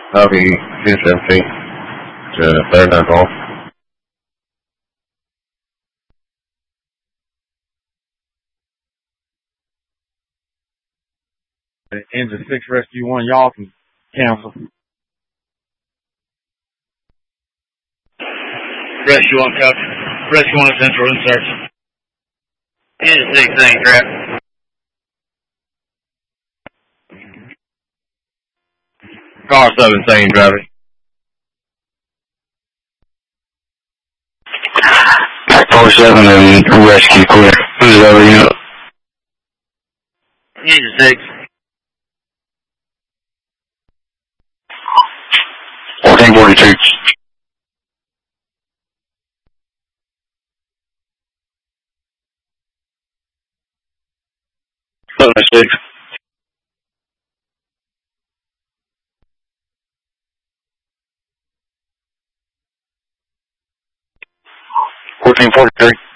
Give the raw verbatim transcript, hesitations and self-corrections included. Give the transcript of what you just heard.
Copy two seventeen to third nine call. Engine six Rescue one, y'all can cancel. Rescue one, copy. Rescue one, central insert. Engine six, thank trap. Car seventeen, traffic. four seven and rescue clear. Who's over unit? Engine six. fourteen forty-two. seventy-six. fourteen forty-three.